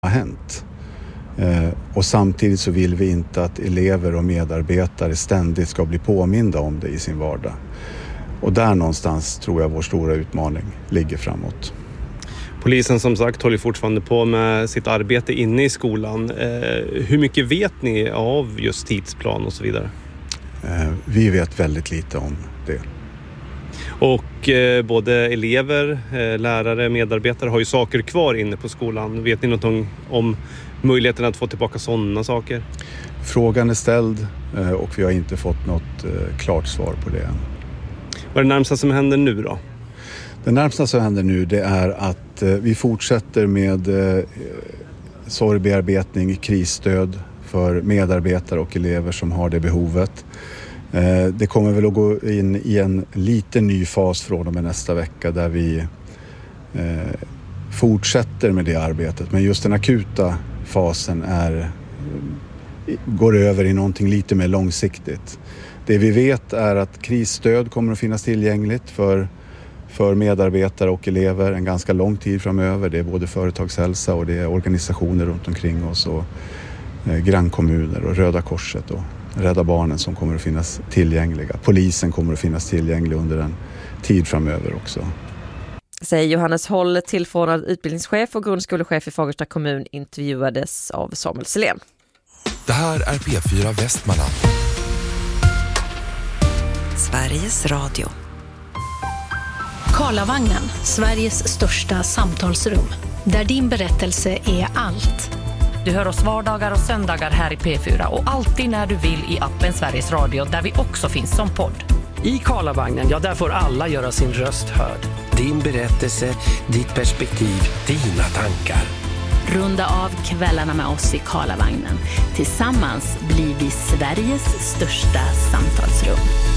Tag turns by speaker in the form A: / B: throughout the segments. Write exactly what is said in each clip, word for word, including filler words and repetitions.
A: hänt. Och samtidigt så vill vi inte att elever och medarbetare ständigt ska bli påminda om det i sin vardag. Och där någonstans tror jag vår stora utmaning ligger framåt.
B: Polisen som sagt håller fortfarande på med sitt arbete inne i skolan. Hur mycket vet ni av just tidsplan och så vidare?
A: Vi vet väldigt lite om det.
B: Och eh, både elever, eh, lärare, medarbetare har ju saker kvar inne på skolan. Vet ni något om möjligheten att få tillbaka sådana saker?
A: Frågan är ställd eh, och vi har inte fått något eh, klart svar på det än.
B: Vad är det närmsta som händer nu då?
A: Det närmsta som händer nu det är att eh, vi fortsätter med eh, sorgbearbetning, krisstöd för medarbetare och elever som har det behovet. Det kommer väl att gå in i en lite ny fas från och med nästa vecka där vi eh, fortsätter med det arbetet. Men just den akuta fasen är, går över i någonting lite mer långsiktigt. Det vi vet är att krisstöd kommer att finnas tillgängligt för, för medarbetare och elever en ganska lång tid framöver. Det är både företagshälsa och det är organisationer runt omkring oss och eh, grannkommuner och Röda Korset och Rädda Barnen som kommer att finnas tillgängliga. Polisen kommer att finnas tillgänglig under en tid framöver också.
C: Säger Johannes Håll, tillförordnad utbildningschef och grundskolechef i Fagersta kommun, intervjuades av Samuel Selén.
D: Det här är P fyra Västmanland.
E: Sveriges Radio.
F: Karlavagnen, Sveriges största samtalsrum. Där din berättelse är allt.
G: Du hör oss vardagar och söndagar här i P fyra och alltid när du vill i appen Sveriges Radio där vi också finns som podd.
H: I Karlavagnen, ja där får alla göra sin röst hörd.
I: Din berättelse, ditt perspektiv, dina tankar.
J: Runda av kvällarna med oss i Karlavagnen. Tillsammans blir vi Sveriges största samtalsrum.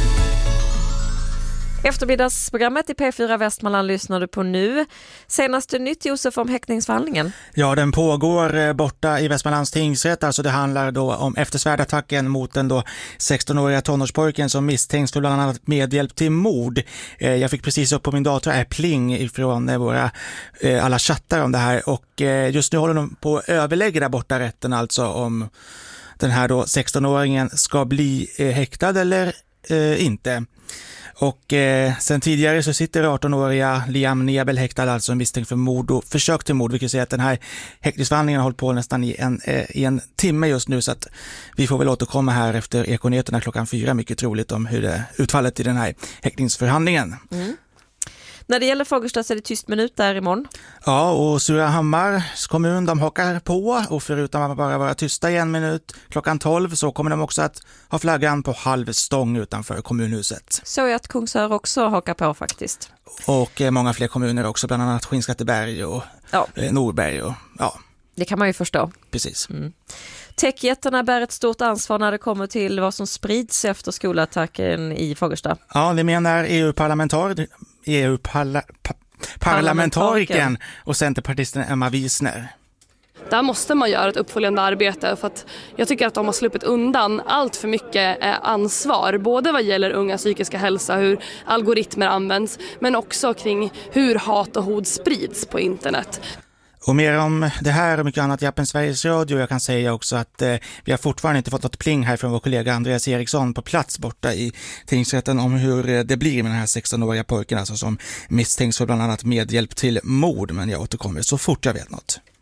C: Eftermiddagsprogrammet i P fyra Västmanland lyssnar du på nu. Senaste nytt, Josef, om häktningsförhandlingen.
K: Ja, den pågår borta i Västmanlands tingsrätt. Alltså det handlar då om eftersvärdattacken mot den då sexton-åriga tonårspojken som misstänks för bland annat medhjälp till mord. Jag fick precis upp på min dator här pling ifrån våra alla chattar om det här. Och just nu håller de på att överlägga där borta rätten alltså om den här då sexton-åringen ska bli häktad eller inte. Och eh, sen tidigare så sitter arton-åriga Liam Nebel häktad, alltså misstänkt för mord och försök till mord. Vi kan säga att den här häktningsförhandlingen har hållit på nästan i en, eh, i en timme just nu, så att vi får väl återkomma här efter Ekonyheterna klockan fyra, mycket troligt, om hur det utfallet i den här häktningsförhandlingen.
C: Mm. När det gäller Fagersta så är det tyst minut där imorgon.
K: Ja, och Surahammars kommun, de hakar på, och förutom att bara vara tysta i en minut klockan tolv så kommer de också att ha flaggan på halv stång utanför kommunhuset.
C: Så är att Kungsör också hakar på faktiskt.
K: Och eh, många fler kommuner också, bland annat Skinnskatteberg och ja. eh, Norberg och ja.
C: Det kan man ju förstå.
K: Precis.
C: Mm. Techjättarna bär ett stort ansvar när det kommer till vad som sprids efter skolattacken i Fagersta.
K: Ja, det menar E U-parlamentar- E U-parlamentarikern och centerpartisten Emma Wiesner.
L: Där måste man göra ett uppföljande arbete, för att jag tycker att de har sluppit undan allt för mycket ansvar, både vad gäller unga psykiska hälsa, hur algoritmer används, men också kring hur hat och hot sprids på internet.
K: Och mer om det här och mycket annat i appen Sveriges Radio. Jag kan säga också att eh, vi har fortfarande inte fått något pling här från vår kollega Andreas Eriksson på plats borta i tingsrätten om hur eh, det blir med den här sexton-åriga pojken, alltså, som misstänks för bland annat medhjälp till mord. Men jag återkommer så fort jag vet något.